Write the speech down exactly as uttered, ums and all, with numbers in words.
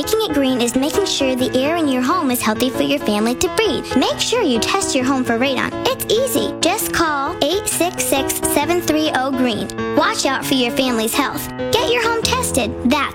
Making it green is making sure the air in your home is healthy for your family to breathe. Make sure you test your home for radon. It's easy. Just call eight six six, seven three zero, GREEN. Watch out for your family's health. Get your home tested. That's